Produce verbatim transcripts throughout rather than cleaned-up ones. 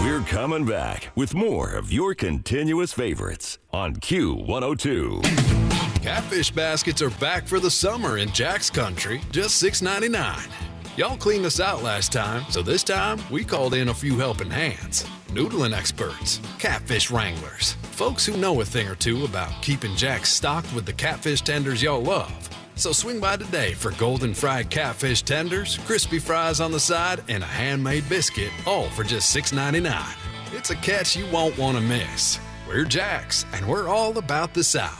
We're coming back with more of your continuous favorites on Q one oh two. Catfish baskets are back for the summer in Jack's Country, just six ninety-nine. Y'all cleaned us out last time, so this time we called in a few helping hands. Noodling experts, catfish wranglers, folks who know a thing or two about keeping Jack's stocked with the catfish tenders y'all love. So swing by today for golden fried catfish tenders, crispy fries on the side, and a handmade biscuit, all for just six ninety-nine. It's a catch you won't want to miss. We're Jack's, and we're all about the South.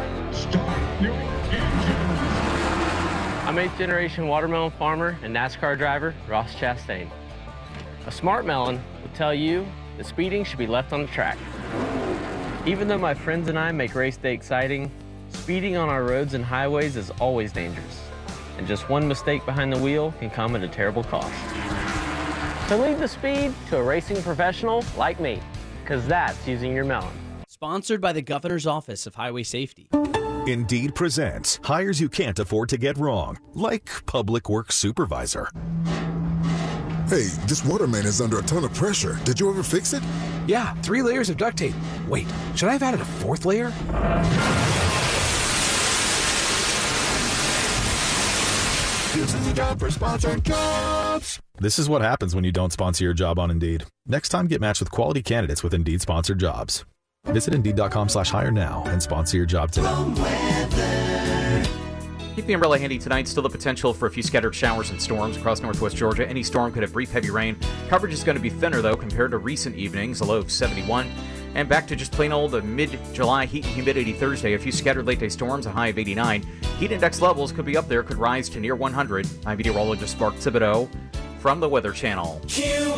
I'm eighth generation watermelon farmer and NASCAR driver Ross Chastain. A smart melon will tell you that speeding should be left on the track. Even though my friends and I make race day exciting, speeding on our roads and highways is always dangerous. And just one mistake behind the wheel can come at a terrible cost. So leave the speed to a racing professional like me, because that's using your melon. Sponsored by the Governor's Office of Highway Safety. Indeed presents hires you can't afford to get wrong, like public works supervisor. Hey, this water main is under a ton of pressure. Did you ever fix it? Yeah, three layers of duct tape. Wait, should I have added a fourth layer? This is a job for sponsored jobs. This is what happens when you don't sponsor your job on Indeed. Next time, get matched with quality candidates with Indeed sponsored jobs. Visit Indeed.com slash hire now and sponsor your job today. Keep the umbrella handy tonight. Still the potential for a few scattered showers and storms across northwest Georgia. Any storm could have brief heavy rain. Coverage is going to be thinner, though, compared to recent evenings. A low of seventy-one. And back to just plain old uh, mid-July heat and humidity Thursday. A few scattered late-day storms, a high of eighty-nine. Heat index levels could be up there, could rise to near one hundred. I'm meteorologist Mark Thibodeau from the Weather Channel.